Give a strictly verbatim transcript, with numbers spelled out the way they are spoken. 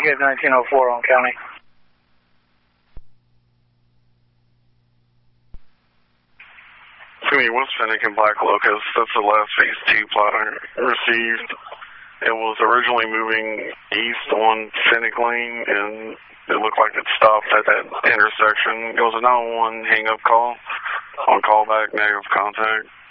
Negative nineteen oh four on county. It's going to be West Fenwick and Black Locust. That's the last phase two plot I received. It was originally moving east on Fenwick Lane, and it looked like it stopped at that intersection. It was a nine one one hang-up call. On callback, negative contact.